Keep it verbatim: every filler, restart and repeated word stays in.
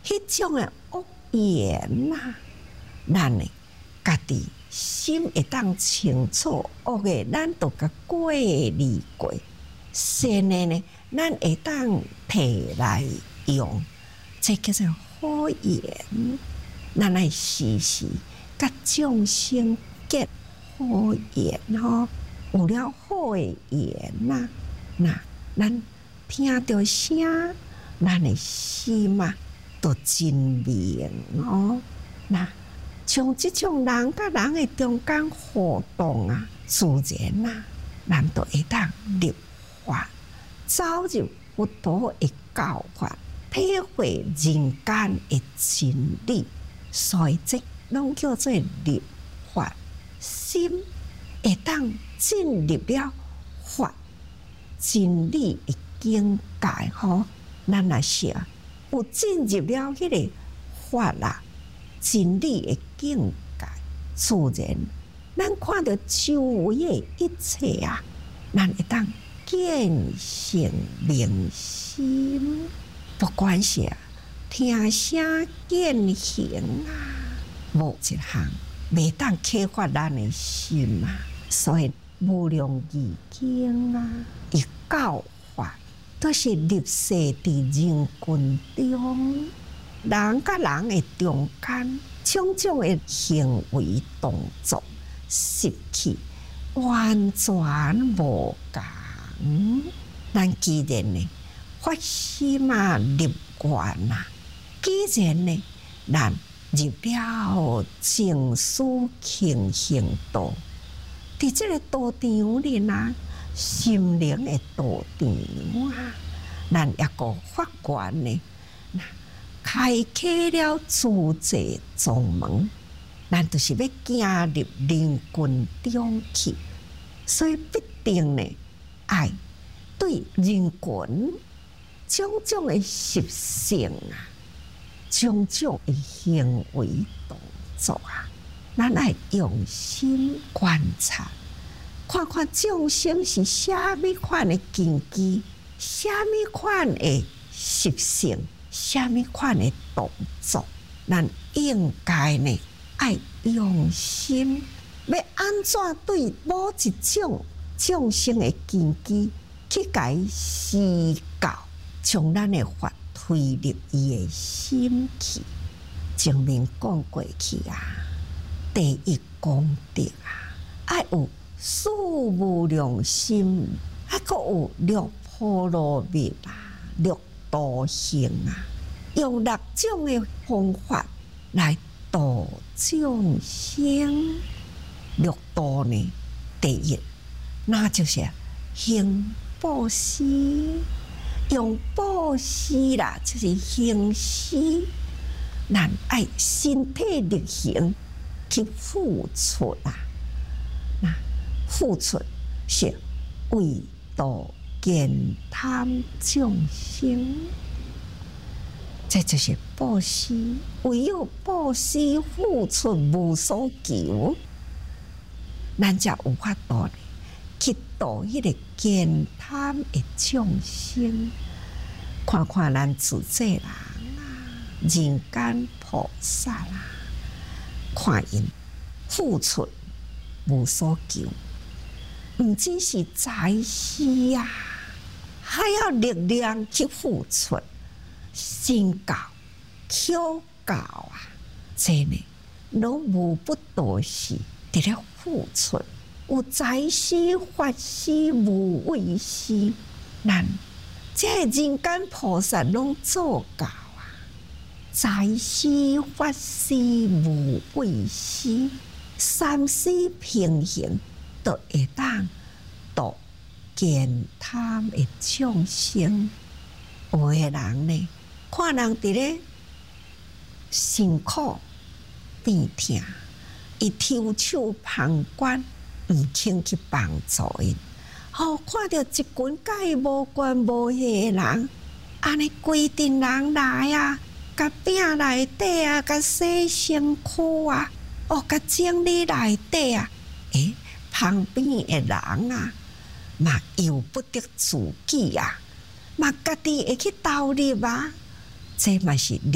迄种诶恶言呐、啊，咱诶家己心会当清楚，恶诶咱都甲过滤过，善诶呢，咱会当摕来用，这叫做好言。咱爱时时甲众生结好言吼，有了好诶言呐，那咱听着声，咱诶心啊，都真明哦。那像即种人甲人诶中间互动啊，自然啊，咱都会当入法，走入佛陀诶教法，体会人间诶真理。所以这拢叫做入法，心会当进入了法真理的境界吼。咱若是有进入了迄个法啦真理的境界，自然咱看到周围的一切啊，咱会当见性明心，不管是听声见行啊，无一项袂当启发咱的心啊。所以无量义经啊，伊教法都是入世伫人群中，人甲人的中间，种种的行为动作，失去完全无共。咱既然呢，发心啊，入愿啊。既然呢，咱入了净思清净道，伫这个道场里呐，心灵的道场啊，咱也个发愿呢，开启了自在宗门，咱就是要进入人群中去，所以必定呢，爱对人群种种的习性啊。种种的行为动作啊，咱爱用心观察，看看众生是虾米款的根基，虾米款的习性，虾米款的动作，咱应该呢爱用心，要安怎对某一种众生的根基去甲伊施教，从咱的法。推入伊的心去，前面讲过去啊，第一功德啊，爱有四无量心，还佫有六波罗蜜啊，六道行啊，用六种的方法来度众生。六道呢，第一，那就是行布施。用布施啦，就是行施，咱爱身体力行去付出啦。那付出是为度健贪众生，这就是布施。唯有布施付出无所求，咱才有法度去度迄个健贪的众生，看看咱自在人啊，人间菩萨啦，看因付出无所求，毋只是财施啊，还要力量去付出，身教、口教啊，这呢，拢无不都是伫咧付出。有财施、法施、无畏施，咱这人间菩萨拢做到啊！财施、法施、无畏施，三施平衡，都会当度健贪的众生。有的人呢，看人伫咧辛苦病痛，伊抽手旁观。毋肯去帮助因，吼、哦、看到一群甲伊无关无系的人，安尼规定人来啊，甲饼内底啊，甲洗身躯啊，哦，甲整理内底啊，诶，旁边的人啊，嘛由不得自己啊，嘛家己会去投入啊，这嘛是